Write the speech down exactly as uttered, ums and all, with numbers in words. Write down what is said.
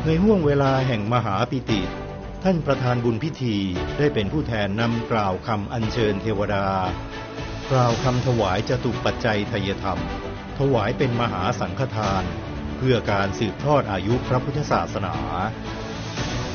ในห้วงเวลาแห่งมหาปิติท่านประธานบุญพิธีได้เป็นผู้แทนนำกล่าวคำอัญเชิญเทวดากล่าวคำถวายจตุปัจจัยไทยธรรมถวายเป็นมหาสังฆทานเพื่อการสืบทอดอายุพระพุทธศาสนา